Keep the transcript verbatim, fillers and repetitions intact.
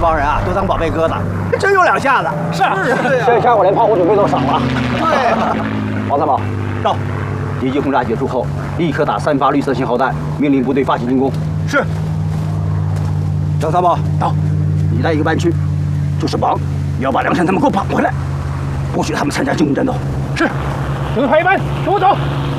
帮人啊，都当宝贝哥的，真有两下子。 是啊， 这下我连炮火准备都少了。 对， 王参谋， 到。敌机轰炸结束后，立刻打三发绿色信号弹，命令部队发起进攻。 是。 张参谋，到。你带一个班去，就是绑，你要把梁山他们给我绑回来，不许他们参加进攻战斗。 是。指挥班，跟我走。